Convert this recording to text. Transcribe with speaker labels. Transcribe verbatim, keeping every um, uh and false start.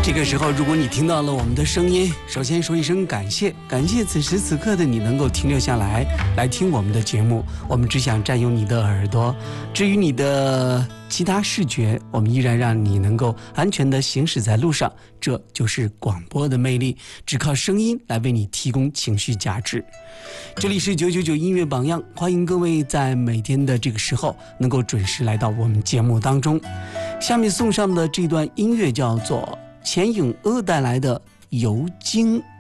Speaker 1: 这个时候，如果你听到了我们的声音，首先说一声感谢，感谢此时此刻的你能够停留下来来听我们的节目。我们只想占用你的耳朵，至于你的其他视觉，我们依然让你能够安全地行驶在路上。这就是广播的魅力，只靠声音来为你提供情绪价值。这里是九九九音乐榜样，欢迎各位在每天的这个时候能够准时来到我们节目当中。下面送上的这段音乐叫做钱颖阿带来的《游经》。